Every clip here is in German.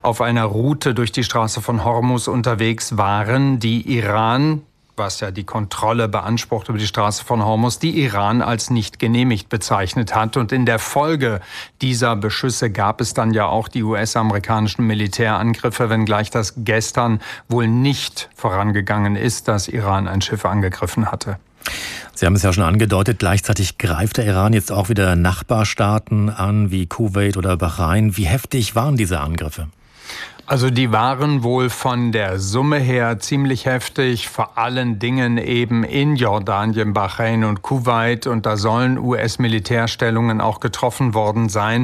auf einer Route durch die Straße von Hormuz unterwegs waren, die Iran, was ja die Kontrolle beansprucht über die Straße von Hormuz, die Iran als nicht genehmigt bezeichnet hat. Und in der Folge dieser Beschüsse gab es dann ja auch die US-amerikanischen Militärangriffe, wenngleich das gestern wohl nicht vorangegangen ist, dass Iran ein Schiff angegriffen hatte. Sie haben es ja schon angedeutet, gleichzeitig greift der Iran jetzt auch wieder Nachbarstaaten an, wie Kuwait oder Bahrain. Wie heftig waren diese Angriffe? Also die waren wohl von der Summe her ziemlich heftig, vor allen Dingen eben in Jordanien, Bahrain und Kuwait. Und da sollen US-Militärstellungen auch getroffen worden sein.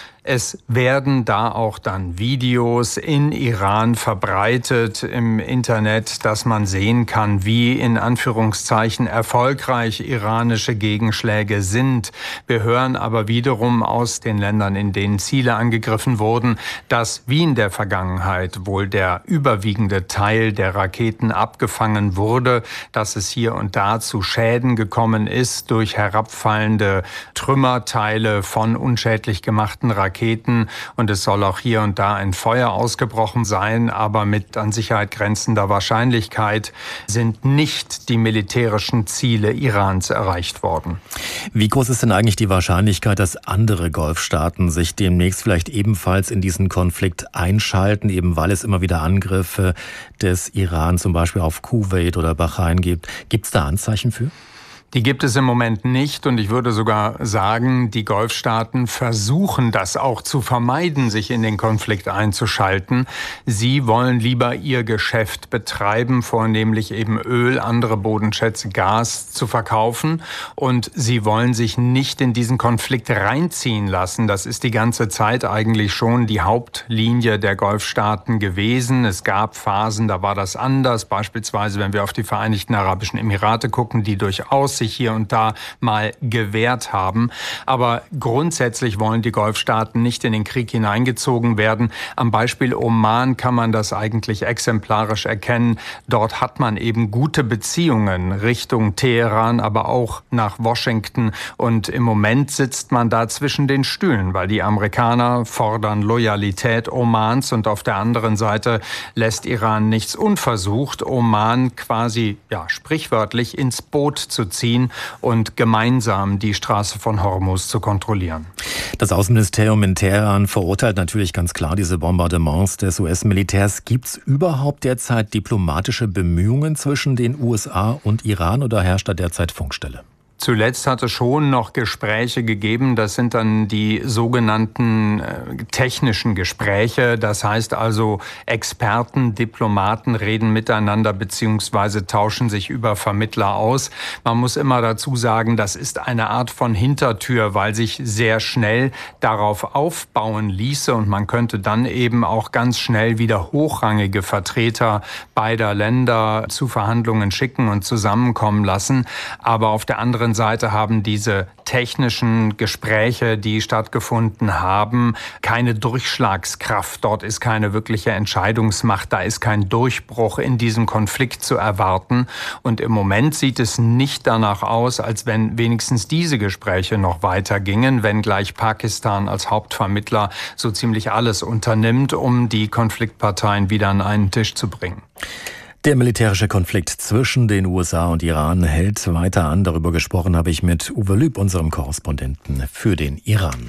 Es werden da auch dann Videos in Iran verbreitet im Internet, dass man sehen kann, wie in Anführungszeichen erfolgreich iranische Gegenschläge sind. Wir hören aber wiederum aus den Ländern, in denen Ziele angegriffen wurden, dass wie in der Vergangenheit wohl der überwiegende Teil der Raketen abgefangen wurde, dass es hier und da zu Schäden gekommen ist durch herabfallende Trümmerteile von unschädlich gemachten Raketen. Und es soll auch hier und da ein Feuer ausgebrochen sein, aber mit an Sicherheit grenzender Wahrscheinlichkeit sind nicht die militärischen Ziele Irans erreicht worden. Wie groß ist denn eigentlich die Wahrscheinlichkeit, dass andere Golfstaaten sich demnächst vielleicht ebenfalls in diesen Konflikt einschalten, eben weil es immer wieder Angriffe des Iran zum Beispiel auf Kuwait oder Bahrain gibt? Gibt es da Anzeichen für? Die gibt es im Moment nicht und ich würde sogar sagen, die Golfstaaten versuchen das auch zu vermeiden, sich in den Konflikt einzuschalten. Sie wollen lieber ihr Geschäft betreiben, vornehmlich eben Öl, andere Bodenschätze, Gas zu verkaufen und sie wollen sich nicht in diesen Konflikt reinziehen lassen. Das ist die ganze Zeit eigentlich schon die Hauptlinie der Golfstaaten gewesen. Es gab Phasen, da war das anders, beispielsweise wenn wir auf die Vereinigten Arabischen Emirate gucken, die durchaus sich hier und da mal gewehrt haben. Aber grundsätzlich wollen die Golfstaaten nicht in den Krieg hineingezogen werden. Am Beispiel Oman kann man das eigentlich exemplarisch erkennen. Dort hat man eben gute Beziehungen Richtung Teheran, aber auch nach Washington. Und im Moment sitzt man da zwischen den Stühlen, weil die Amerikaner fordern Loyalität Omans und auf der anderen Seite lässt Iran nichts unversucht, Oman quasi, sprichwörtlich ins Boot zu ziehen und gemeinsam die Straße von Hormuz zu kontrollieren. Das Außenministerium in Teheran verurteilt natürlich ganz klar diese Bombardements des US-Militärs. Gibt es überhaupt derzeit diplomatische Bemühungen zwischen den USA und Iran oder herrscht da derzeit Funkstille? Zuletzt hat es schon noch Gespräche gegeben. Das sind dann die sogenannten technischen Gespräche. Das heißt also, Experten, Diplomaten reden miteinander bzw. tauschen sich über Vermittler aus. Man muss immer dazu sagen, das ist eine Art von Hintertür, weil sich sehr schnell darauf aufbauen ließe. Und man könnte dann eben auch ganz schnell wieder hochrangige Vertreter beider Länder zu Verhandlungen schicken und zusammenkommen lassen. Aber auf der anderen Seite haben diese technischen Gespräche, die stattgefunden haben, keine Durchschlagskraft. Dort ist keine wirkliche Entscheidungsmacht. Da ist kein Durchbruch in diesem Konflikt zu erwarten. Und im Moment sieht es nicht danach aus, als wenn wenigstens diese Gespräche noch weitergingen, wenngleich Pakistan als Hauptvermittler so ziemlich alles unternimmt, um die Konfliktparteien wieder an einen Tisch zu bringen. Der militärische Konflikt zwischen den USA und Iran hält weiter an. Darüber gesprochen habe ich mit Uwe Lüb, unserem Korrespondenten für den Iran.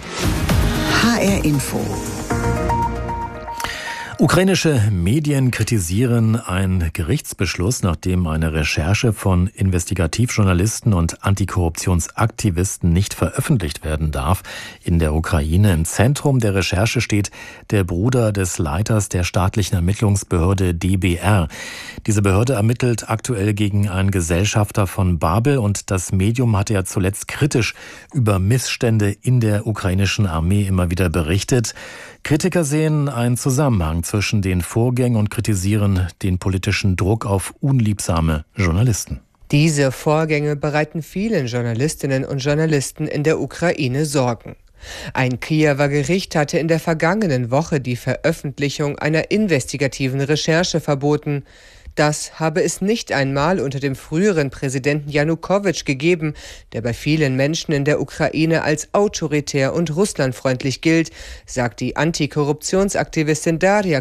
HR Info. Ukrainische Medien kritisieren einen Gerichtsbeschluss, nachdem eine Recherche von Investigativjournalisten und Antikorruptionsaktivisten nicht veröffentlicht werden darf in der Ukraine. Im Zentrum der Recherche steht der Bruder des Leiters der staatlichen Ermittlungsbehörde DBR. Diese Behörde ermittelt aktuell gegen einen Gesellschafter von Babel und das Medium hatte ja zuletzt kritisch über Missstände in der ukrainischen Armee immer wieder berichtet. Kritiker sehen einen Zusammenhang zwischen den Vorgängen und kritisieren den politischen Druck auf unliebsame Journalisten. Diese Vorgänge bereiten vielen Journalistinnen und Journalisten in der Ukraine Sorgen. Ein Kiewer Gericht hatte in der vergangenen Woche die Veröffentlichung einer investigativen Recherche verboten. Das habe es nicht einmal unter dem früheren Präsidenten Janukowitsch gegeben, der bei vielen Menschen in der Ukraine als autoritär und russlandfreundlich gilt, sagt die Antikorruptionsaktivistin Daria